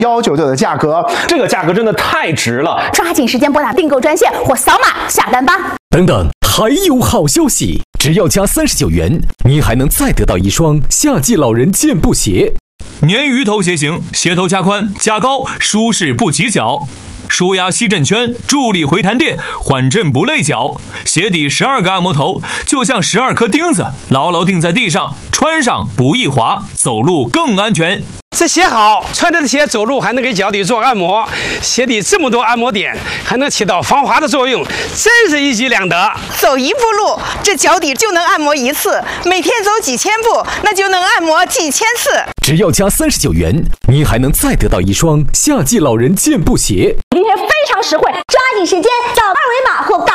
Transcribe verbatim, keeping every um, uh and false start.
幺九九的价格， 这个价格真的太值了！ 抓紧时间拨打订购专线或扫码下单吧。 等等，还有好消息！只要加三十九元，您还能再得到一双夏季老人健步鞋。 鲶鱼头鞋型，鞋头加宽加高，舒适不起脚。舒压吸震圈，助力回弹垫，缓震不累脚。鞋底十二个按摩头，就像十二颗钉子，牢牢钉在地上，穿上不易滑，走路更安全。 这鞋好，穿着鞋走路还能给脚底做按摩，鞋底这么多按摩点，还能起到防滑的作用，真是一举两得。 走一步路，这脚底就能按摩一次；每天走几千步，那就能按摩几千次。 只要加三十九元，您还能再得到一双夏季老人健步鞋。 今天非常实惠，抓紧时间扫二维码或。